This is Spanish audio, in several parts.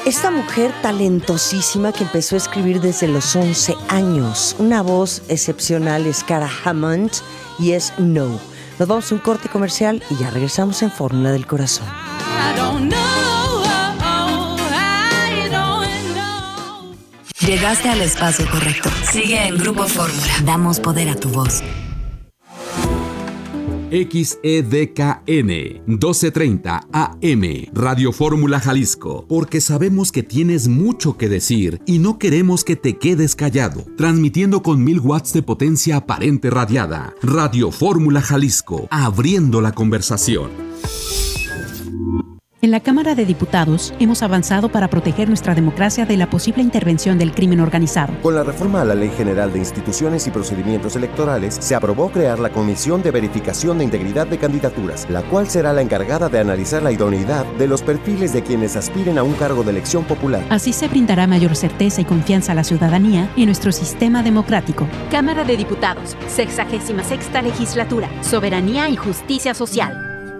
Esta mujer talentosísima que empezó a escribir desde los 11 años. Una voz excepcional es Cara Hammond y es No. Nos vamos a un corte comercial y ya regresamos en Fórmula del Corazón. Llegaste al espacio correcto. Sigue en Grupo Fórmula. Damos poder a tu voz. XEDKN 1230 AM Radio Fórmula Jalisco, porque sabemos que tienes mucho que decir y no queremos que te quedes callado. Transmitiendo con 1000 watts de potencia aparente radiada. Radio Fórmula Jalisco, abriendo la conversación. En la Cámara de Diputados hemos avanzado para proteger nuestra democracia de la posible intervención del crimen organizado. Con la reforma a la Ley General de Instituciones y Procedimientos Electorales, se aprobó crear la Comisión de Verificación de Integridad de Candidaturas, la cual será la encargada de analizar la idoneidad de los perfiles de quienes aspiren a un cargo de elección popular. Así se brindará mayor certeza y confianza a la ciudadanía y nuestro sistema democrático. Cámara de Diputados, 66ª Legislatura, Soberanía y Justicia Social.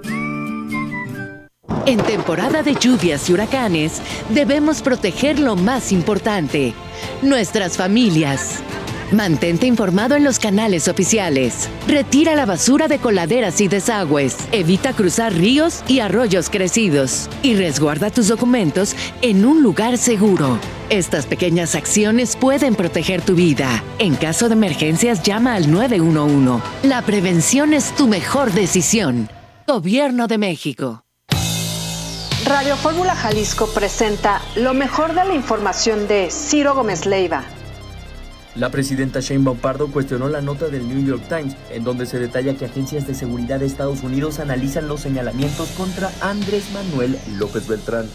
En temporada de lluvias y huracanes, debemos proteger lo más importante, nuestras familias. Mantente informado en los canales oficiales. Retira la basura de coladeras y desagües. Evita cruzar ríos y arroyos crecidos. Y resguarda tus documentos en un lugar seguro. Estas pequeñas acciones pueden proteger tu vida. En caso de emergencias, llama al 911. La prevención es tu mejor decisión. Gobierno de México. Radio Fórmula Jalisco presenta lo mejor de la información de Ciro Gómez Leiva. La presidenta Sheinbaum Pardo cuestionó la nota del New York Times, en donde se detalla que agencias de seguridad de Estados Unidos analizan los señalamientos contra Andrés Manuel López Beltrán.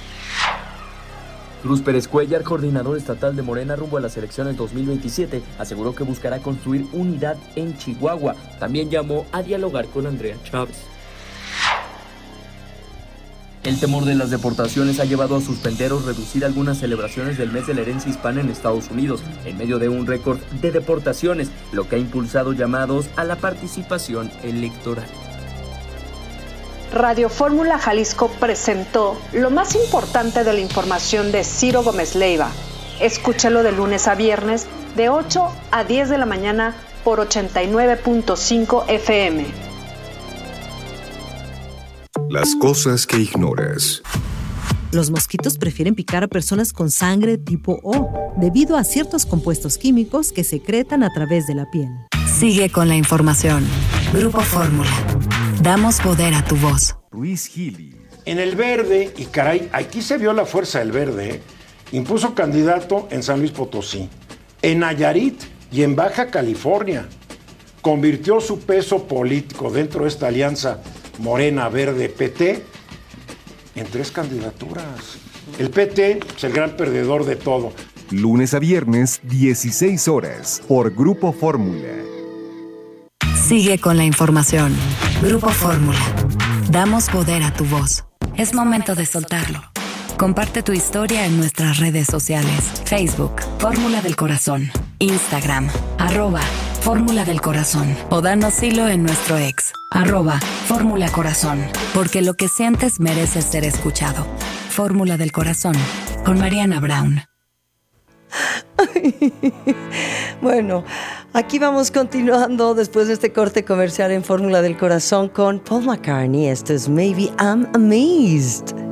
Cruz Pérez Cuellar, coordinador estatal de Morena rumbo a las elecciones 2027, aseguró que buscará construir unidad en Chihuahua. También llamó a dialogar con Andrea Chávez. El temor de las deportaciones ha llevado a suspender o reducir algunas celebraciones del mes de la herencia hispana en Estados Unidos, en medio de un récord de deportaciones, lo que ha impulsado llamados a la participación electoral. Radio Fórmula Jalisco presentó lo más importante de la información de Ciro Gómez Leiva. Escúchalo de lunes a viernes, de 8 a 10 de la mañana por 89.5 FM. Las cosas que ignoras. Los mosquitos prefieren picar a personas con sangre tipo O, debido a ciertos compuestos químicos que secretan a través de la piel. Sigue con la información. Grupo Fórmula. Damos poder a tu voz. Luis Gili. En el Verde, y caray, aquí se vio la fuerza del Verde, impuso candidato en San Luis Potosí, en Nayarit y en Baja California. Convirtió su peso político dentro de esta alianza Morena, Verde, PT, en 3 candidaturas. El PT es el gran perdedor de todo. Lunes a viernes, 16 horas, por Grupo Fórmula. Sigue con la información. Grupo Fórmula. Damos poder a tu voz. Es momento de soltarlo. Comparte tu historia en nuestras redes sociales. Facebook, Fórmula del Corazón. Instagram, @Fórmula del Corazón. O danos hilo en nuestro ex, @Fórmula Corazón. Porque lo que sientes merece ser escuchado. Fórmula del Corazón, con Mariana Brown. Bueno, aquí vamos continuando después de este corte comercial en Fórmula del Corazón con Paul McCartney. Esto es Maybe I'm Amazed.